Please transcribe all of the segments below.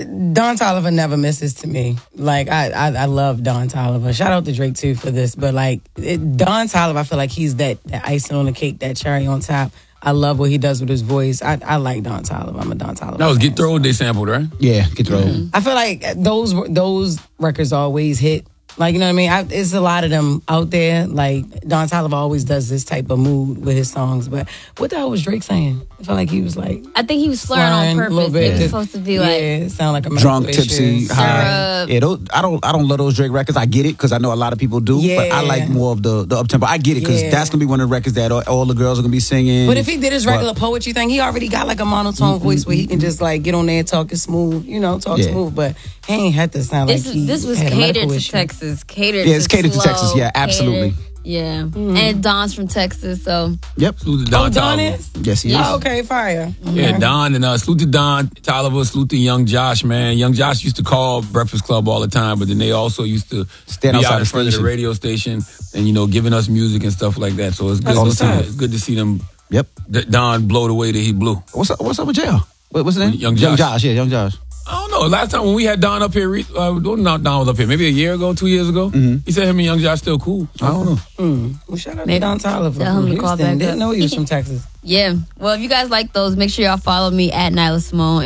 Don Toliver never misses to me. Like, I love Don Toliver. Shout out to Drake, too, for this. But, like, Don Toliver, I feel like he's that icing on the cake, that cherry on top. I love what he does with his voice. I like Don Toliver. I'm a Don Toliver. That was Get Throwed they sampled, right? Yeah, Get Throwed. Mm-hmm. I feel like those records always hit. Like, you know what I mean? It's a lot of them out there. Like, Don Toliver always does this type of mood with his songs. But what the hell was Drake saying? I felt like he was like... I think he was slurring on purpose. He was supposed to be like... Yeah, it sounded like a drunk, tipsy, high. Syrup. Yeah, I don't love those Drake records. I get it, because I know a lot of people do. Yeah. But I like more of the up-tempo. I get it, because that's going to be one of the records that all the girls are going to be singing. But if he did his regular poetry thing, he already got like a monotone voice where he can just like get on there and talk it smooth, smooth. But he ain't had to sound like this was had a catered to issue. Texas. It's catered to Texas. Yeah, absolutely. Yeah. And Don's from Texas, so. Yep. Salute to Don Don Toliver. is? Yes, he is. Oh, okay, fire. Yeah, Don and salute to Don Toliver, salute to Young Josh, man. Young Josh used to call Breakfast Club all the time, but then they also used to Stand be outside out in the front of the station. radio station and giving us music and stuff like that. So it's good. That's what's up. It's good to see them. Yep. Don blow the way that he blew. What's up with jail? What's his name? Young Josh. Yeah, Young Josh. I don't know. Last time when we had Don up here, Don was up here maybe a year ago, 2 years ago. He said him and Young Josh still cool. I don't know. Well, shout out Maybe to Don Toliver tell him from to call Houston. back Didn't up. know he was from Texas. Yeah. Well, if you guys like those, make sure y'all follow me at Nyla Simone,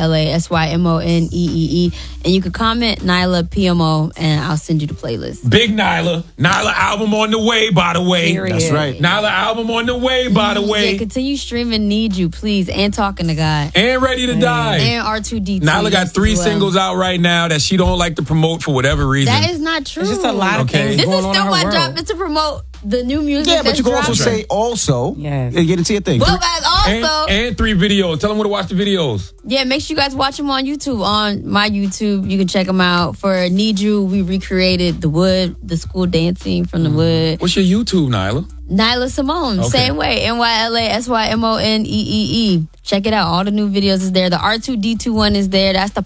NYLA SYMONEE. And you can comment Nyla PMO, and I'll send you the playlist. Big Nyla. Nyla album on the way, by the way. Period. That's right. Nyla album on the way, by the way. Yeah, continue streaming Need You, please, and Talking to God. And Ready to Die. And R2D2. Nyla got 3 singles out right now that she don't like to promote for whatever reason. That is not true. It's just a lot of things This going is on still in my her job world. is to promote the new music. Yeah, but you can also dropping. say also Yes. and get into your thing. Well, guys, also, and 3 videos. Tell them where to watch the videos. yeah, make sure you guys watch them on YouTube. On my YouTube, you can check them out. For Need You, we recreated the school dancing from the wood. What's your YouTube, Nyla? Nyla Simone, Okay. same way. NYLA SYMONEE. Check it out. All the new videos is there. The R2D2 one is there. That's the